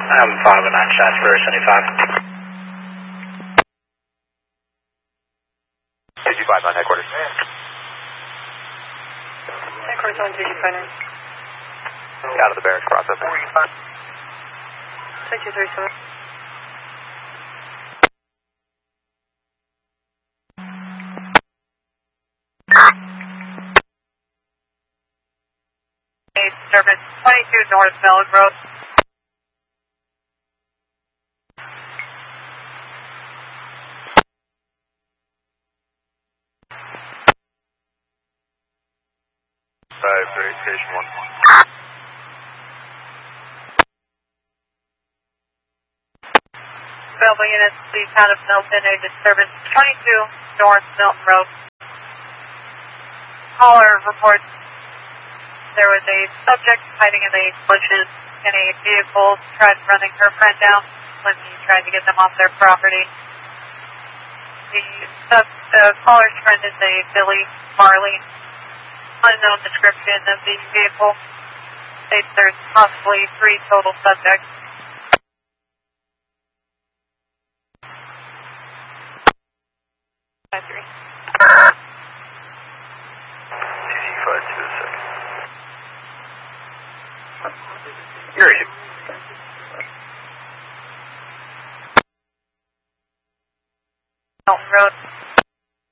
I'm 5 and 9 shots for 75. 225 on headquarters. Headquarters on 225. Out of the barracks processing. 2237. Disturbance 22 North Mellon Road. Station 1. Available units, please out of Milton, a disturbance 22 North Milton Road. Caller reports there was a subject hiding in the bushes in a vehicle, tried running her friend down when he tried to get them off their property. The caller's friend is a Billy Marley. Unknown description of the vehicle. States there's possibly 3 total subjects. Five 3. CC5 to a second. Where are you? Milton Road.